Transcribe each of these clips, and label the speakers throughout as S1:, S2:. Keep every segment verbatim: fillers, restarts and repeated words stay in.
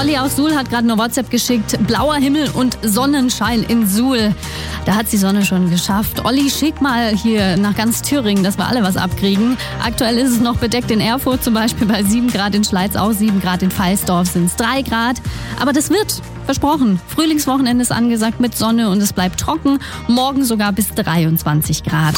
S1: Olli aus Suhl hat gerade eine WhatsApp geschickt. Blauer Himmel und Sonnenschein in Suhl. Da hat die Sonne schon geschafft. Olli, schick mal hier nach ganz Thüringen, dass wir alle was abkriegen. Aktuell ist es noch bedeckt in Erfurt, zum Beispiel bei sieben Grad, in Schleiz auch sieben Grad, in Pfalzdorf sind es drei Grad. Aber das wird, versprochen. Frühlingswochenende ist angesagt mit Sonne und es bleibt trocken. Morgen sogar bis dreiundzwanzig Grad.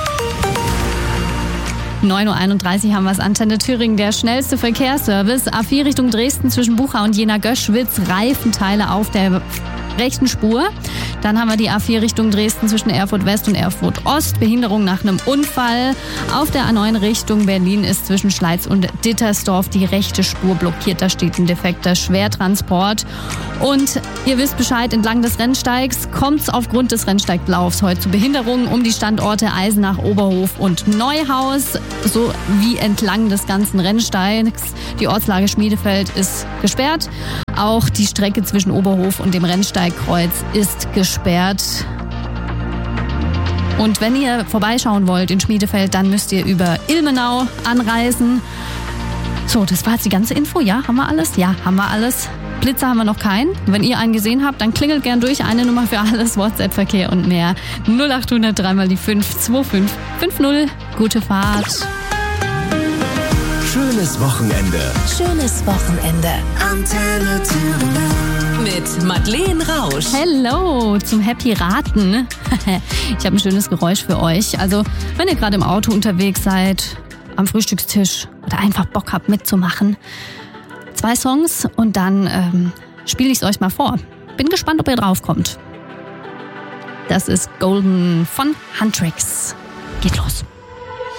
S1: neun Uhr einunddreißig haben wir es, Antenne Thüringen, der schnellste Verkehrsservice. A vier Richtung Dresden zwischen Bucha und Jena-Göschwitz, Reifenteile auf der rechten Spur. Dann haben wir die A vier Richtung Dresden zwischen Erfurt West und Erfurt Ost. Behinderung nach einem Unfall. Auf der A neun Richtung Berlin ist zwischen Schleiz und Dittersdorf die rechte Spur blockiert. Da steht ein defekter Schwertransport. Und ihr wisst Bescheid, entlang des Rennsteigs kommt es aufgrund des Rennsteiglaufs heute zu Behinderungen um die Standorte Eisenach, Oberhof und Neuhaus, sowie entlang des ganzen Rennsteigs. Die Ortslage Schmiedefeld ist gesperrt. Auch die Strecke zwischen Oberhof und dem Rennsteigkreuz ist gesperrt. Und wenn ihr vorbeischauen wollt in Schmiedefeld, dann müsst ihr über Ilmenau anreisen. So, das war jetzt die ganze Info. Ja, haben wir alles? Ja, haben wir alles. Blitzer haben wir noch keinen. Wenn ihr einen gesehen habt, dann klingelt gern durch. Eine Nummer für alles, WhatsApp-Verkehr und mehr. null acht hundert drei mal die fünf zwei fünf fünf null. Gute Fahrt.
S2: Schönes Wochenende.
S3: Schönes Wochenende.
S2: Antenne Thüringen.
S3: Mit Madeleine Rausch.
S1: Hello zum Happy Raten. Ich habe ein schönes Geräusch für euch. Also, wenn ihr gerade im Auto unterwegs seid, am Frühstückstisch oder einfach Bock habt mitzumachen. Zwei Songs und dann ähm, spiele ich es euch mal vor. Bin gespannt, ob ihr draufkommt. Das ist Golden von Huntrix. Geht los.